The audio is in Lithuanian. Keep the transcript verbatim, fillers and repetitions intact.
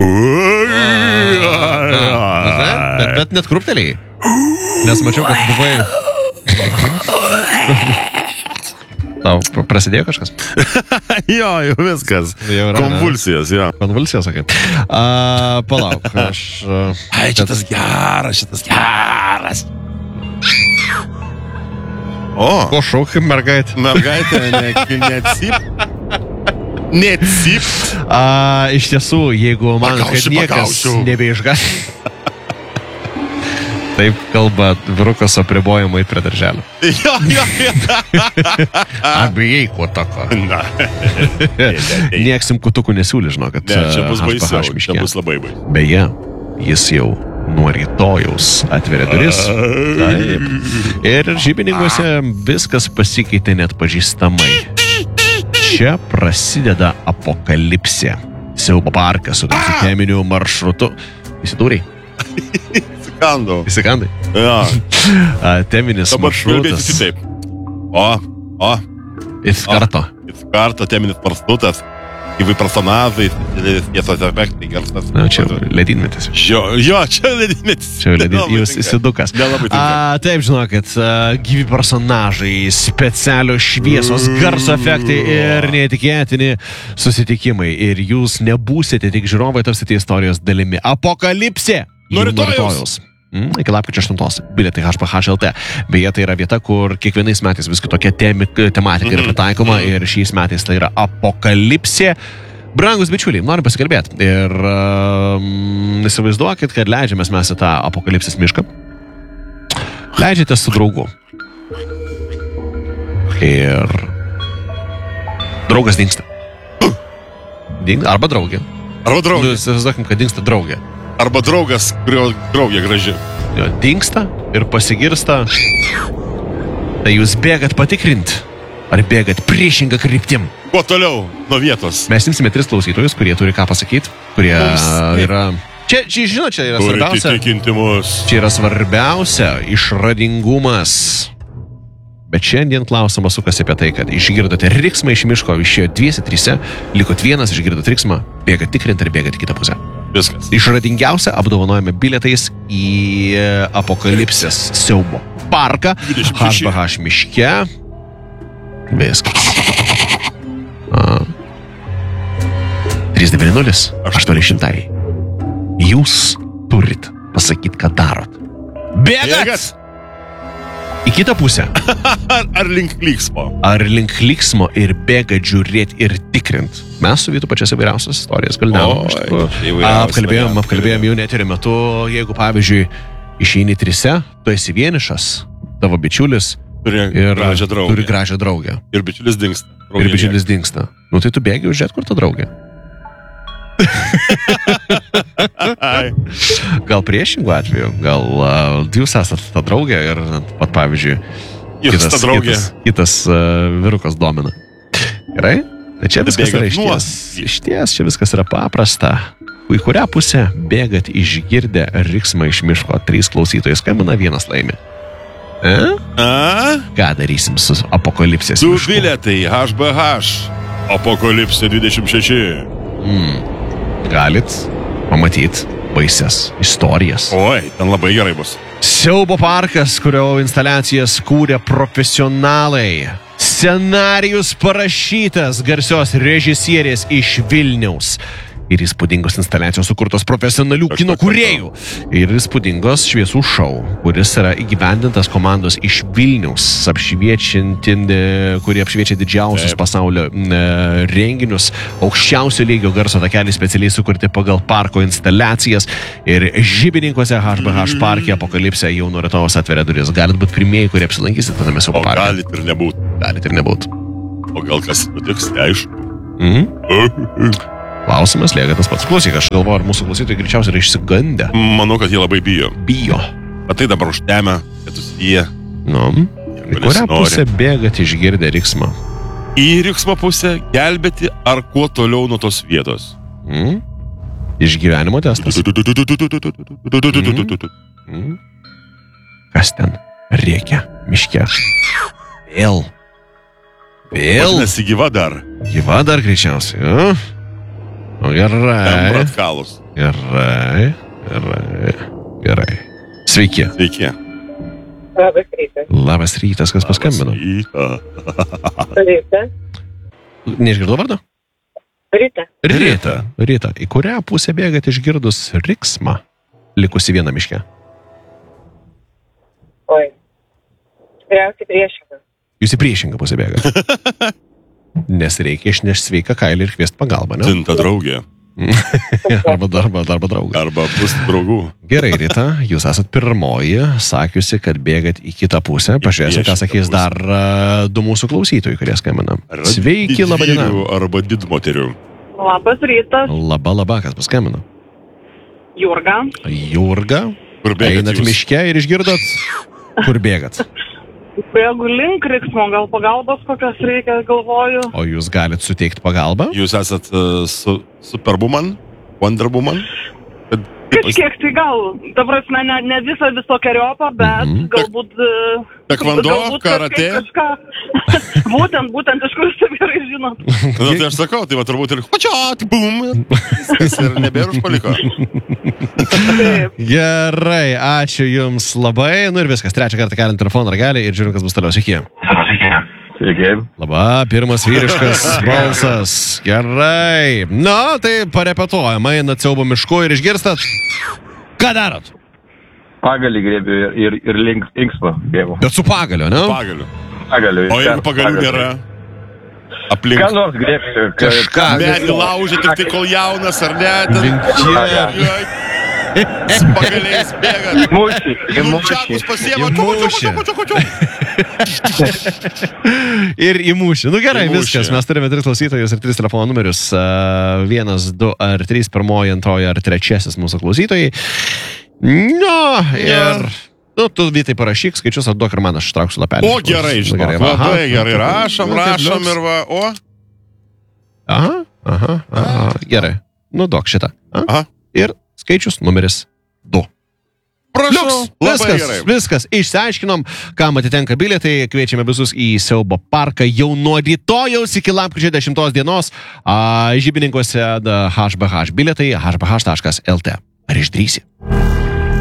Bet, bet net krupteliai. Nes mačiau, kad buvai... Tau prasidėjo kažkas? Jo, jau viskas. Jau yra, konvulsijos, jo. Konvulsijos, sakai. A, palauk, aš... Ai, šitas geras, šitas geras. O. Ko šauki, mergaitė? Mergaitė, ne, neatsip. Neatsip. A, iš tiesų, jeigu man, kad niekas nebeišgas... Taip kalba vyrukas apribojimai prie darželio. Jo, jo, jo. Abijai kuo tako. Na. Nieksim kutukų nesiūlį, žinau, kad... Ne, čia bus baisiau, čia bus labai baisiau. Beje, jis jau nuo rytojaus atveria duris. Taip. Ir žybininkuose viskas pasikeitė net pažįstamai. Čia prasideda apokalipsė. Siaubo parkas su tokiu teminiu maršrutu. Įsidūrei? Įsikandau. Įsikandai? Ja. Teminis maršrutas. Taip. O, o. Iš karto. Iš karto teminis maršrutas. Gyvai personažai, tiesos efektai, garsas. Na, čia ledynmetis. Jo, jo, čia ledynmetis. Čia ledynmetis, jūs įsidukas. Nelabai tinka. Taip, žinokit, gyvi personažai, specialios šviesos, garso efektai ir neįtikėtini susitikimai. Ir jūs nebūsite tik žiūrovai, tapsite istorijos dalimi. Apokalipsė! Nuo rytojaus. Mm, iki lapkričio aštuntos. Bilietai H P H L T. Beje, tai yra vieta, kur kiekvienais metais vis kitokia temi, tematika yra pritaikoma ir šiais metais tai yra apokalipsė. Brangus bičiuliai, noriu pasikalbėti. Ir um, įsivaizduokit, kad leidžiamės mes į tą apokalipsės mišką. Leidžiatės su draugu. Ir draugas dingsta. Ding, arba draugė. Arba draugė. Nu, įsivaizduokim, kad dingsta draugė. Arba draugas, kurio draugė graži. Jo, dingsta ir pasigirsta. Tai jūs bėgat patikrint, ar bėgat priešingą kryptim? Kuo toliau nuo vietos? Mes imsime tris klausytojus, kurie turi ką pasakyti, kurie Mums... yra... Čia, čia, žinot, čia yra svarbiausia... Čia yra svarbiausia išradingumas. Bet šiandien klausimas sukasi apie tai, kad išgirdote riksmą iš miško, išėjo dviesi, trise, likot vienas, išgirdot riksmą, bėgat tikrint ir bėgat į kitą pusę. Viskas. Išradingiausia apdovanojame bilietais į apokalipsės siaubo parką H B H miške. Viskas. trys devyni nulis aštuoni šimtai. Jūs turit pasakyti, ką darot. Bėgat! Bėgat! Į kitą pusę. Ar, ar link liksmo. Ar link liksmo ir bėgat žiūrėti ir tikrint. Mes su Vytu pačias įvairiausias istorijas kalbėjom. Apkalbėjom, apkalbėjom jau net ir metu, jeigu pavyzdžiui išeini trise, tu esi vienišas, tavo bičiulis turi ir gražią draugę. Turi gražią draugę. Ir bičiulis dingsta. Ir bičiulis dingsta. Nu tai tu bėgi užžiūrėt, kur ta draugė. Gal priešingų atveju, gal uh, jūs esat ta draugė ir pat pavyzdžiui kitas, kitas, kitas uh, vyrukas domina. Gerai? Tai čia viskas yra išties. Išties, čia viskas yra paprasta. Į kurią pusę bėgat išgirdę riksmą iš miško? Trys klausytojai skambina, vienas laimi. E? A? Ką darysim su apokalipsės Du mišku? bilietai H B H. Apokalipsė dvidešimt šeši. Mm. Galit pamatyti baisias istorijas. Oi, ten labai gerai bus. Siaubo parkas, kurio instaliacijas kūrė profesionalai. Scenarijus parašytas garsios režisierės iš Vilniaus. Ir įspūdingos instaliacijos sukurtos profesionalių kino kūrėjų. Ir įspūdingos šviesų šou, kuris yra įgyvendintas komandos iš Vilniaus, kurie apšviečia didžiausius pasaulio e, renginius, aukščiausio lygio garso takeliai specialiai sukurti pagal parko instaliacijas. Ir žybininkuose H B H parke apokalipsė jau nuo rytojaus atveria duris. Galit būti pirmieji, kurie apsilankysit tame siaubo parke. O galit ir nebūt. Galit ir nebūt. O gal kas nutiks, neaišku. Mhm. Klausimas lieka tas pats. Klausyk, aš galvoju, ar mūsų klausytojai greičiausiai yra išsigandę. Manau, kad jie labai bijo. Bijo. Bet tai dabar užtemę, kad jie... Nu, į kurią pusę bėgat išgirdę riksmą? Į riksmo pusę gelbėti ar kuo toliau nuo tos vietos? Mm? Išgyvenimo testas. Mm? Kas ten rėkia miške? Vėl. Vėl. Nesi gyva dar. Gyva dar greičiausiai, jo? O gerai. Ten bratkalus. Gerai, gerai, gerai. Sveiki. Sveiki. Labas rytas. Labas rytas, kas paskambino? Ryta. Neišgirdau vardą? Ryta. Ryta. Ryta. Į kurią pusę bėgat išgirdus riksmą, likusi vieną miške? Oi. Tikriausiai priešingą. Jūs į priešingą pusę bėgat. Nes reikia išnešti sveiką kailį ir kviesti pagalbą, ne? Tinta draugė. arba, arba, arba draugą. Arba bus draugų. Gerai, Rita, jūs esat pirmoji, sakiusi, kad bėgat į kitą pusę. Pažiūrėsiu, ką sakys dar uh, du mūsų klausytojai, kurie skambina. Sveiki, laba diena. Arba didmoterių. Labas rytas. Laba, laba, kas paskambino? Jurga. Jurga. Kur bėgat Einat jūs? miške ir išgirdot, kur bėgat. Bėgu link riksmo, gal pagalbos kokios reikia, galvoju. O jūs galit suteikti pagalbą? Jūs esat uh, su, Superwoman? Wonderwoman? Bet, kaip pas- Kažkiek tai gal, ta prasme, ne, ne visą visokeriopą, bet Mhm. galbūt... e, Taekwondo, galbūt karate? kažkaip Kažką, būtent, būtent, iš kur jūs taip gerai žinot. Na, tai aš sakau, tai va turbūt ir hočiot, bum, viskas ir nebėra užpaliko. Taip. Gerai, ačiū jums labai. Nu ir viskas, trečią kartą keliant telefoną ragelį ir žiūrim, kas bus toliau. Sveiki. Sveiki. Laba, pirmas vyriškas balsas. Gerai. Na, tai parepetuojam. Einat siaubo mišku ir išgirstat. Ką darot? Pagalį grėbiu ir, ir, ir link inkspo bėgu. Bet su pagaliu, ne? Pagaliu. Pagaliu. O jeigu pagalių nėra? Aplink. Ką nors grėbsiu. Kažką. Medį laužė tik tai kol jaunas, ar ne? Ten- Link čia. Joj. Su pagaliais bėga. Mūšį. Nunčiakus pasiema. Į mūšį. Kočiu, kočiu, kočiu. Ir į mūšį. Nu gerai, Į mūšį. viskas. Mes turime tris klausytojus ir tris telefono numerius. Uh, vienas, du ar trys, pirmoji, antroji ar trečiasis mūsų klausytojai. Nu, ir... Nu, tu Vytai parašyk skaičius, atduok ir man, aš trauksiu lapelį. O gerai, Nu, žinok. va, aha. Labai gerai. Rašom, Nu, taip, rašom liuks. ir va. O? Aha, aha, aha. Gerai. Nu, duok šitą. A? Aha. Ir skaičius numeris du. Prašau. Liuks, Labai viskas, gerai. viskas, išsiaiškinom, kam atitenka bilietai, kviečiame visus į siaubo parką jau nuo rytojaus iki lapkričio dešimtos dienos, a, Žibininkuose H B H bilietai h b h taškas l t. Ar išdrįsi?